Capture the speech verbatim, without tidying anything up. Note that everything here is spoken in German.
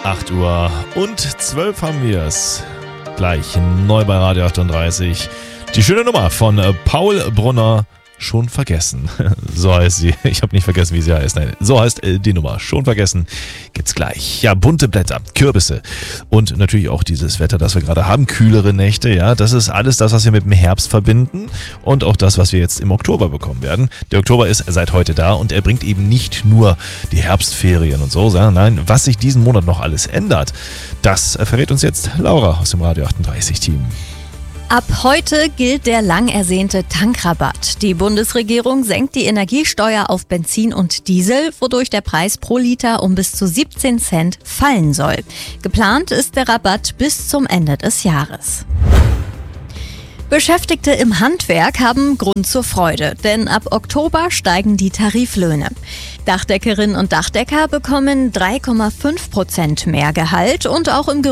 acht Uhr und zwölf haben wir es. Gleich neu bei Radio achtunddreißig. Die schöne Nummer von Paul Brunner. Schon vergessen. So heißt sie. Ich habe nicht vergessen, wie sie heißt. Nein, so heißt die Nummer. Schon vergessen. Gibt's gleich. Ja, bunte Blätter, Kürbisse und natürlich auch dieses Wetter, das wir gerade haben. Kühlere Nächte, ja. Das ist alles das, was wir mit dem Herbst verbinden und auch das, was wir jetzt im Oktober bekommen werden. Der Oktober ist seit heute da und er bringt eben nicht nur die Herbstferien und so, sondern nein, was sich diesen Monat noch alles ändert, das verrät uns jetzt Laura aus dem Radio achtunddreißig Team. Ab heute gilt der lang ersehnte Tankrabatt. Die Bundesregierung senkt die Energiesteuer auf Benzin und Diesel, wodurch der Preis pro Liter um bis zu siebzehn Cent fallen soll. Geplant ist der Rabatt bis zum Ende des Jahres. Beschäftigte im Handwerk haben Grund zur Freude, denn ab Oktober steigen die Tariflöhne. Dachdeckerinnen und Dachdecker bekommen drei Komma fünf Prozent mehr Gehalt und auch im